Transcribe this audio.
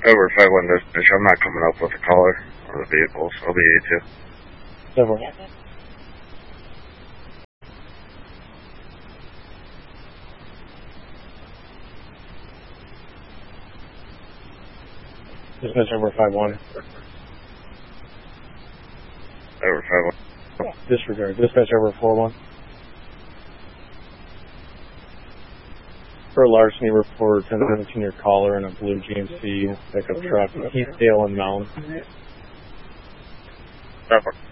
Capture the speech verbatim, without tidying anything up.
Over five one dispatch. I'm not coming up with the caller or the vehicle, so I'll be A two. Several. Dispatch over five one. Over five one. Disregard. Dispatch over four one. For a larceny report, ten seventeen your caller in a blue G M C pickup truck, Heathdale and Mound. Five one.